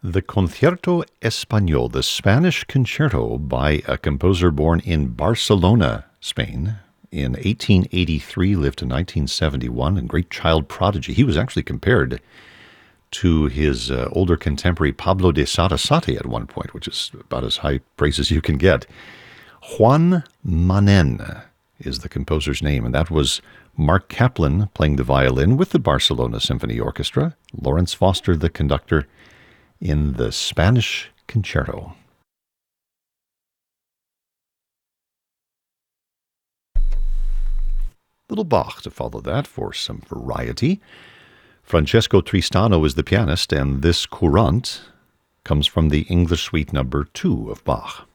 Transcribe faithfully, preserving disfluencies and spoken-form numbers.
The Concierto Español, the Spanish concerto by a composer born in Barcelona, Spain, in eighteen eighty-three, lived to nineteen seventy-one, and great child prodigy. He was actually compared to his uh, older contemporary Pablo de Sarasate at one point, which is about as high praise as you can get. Juan Manen is the composer's name, and that was Mark Kaplan playing the violin with the Barcelona Symphony Orchestra, Lawrence Foster the conductor, in the Spanish Concerto. Little Bach to follow that for some variety. Francesco Tristano is the pianist, and this courant comes from the English Suite number two of Bach.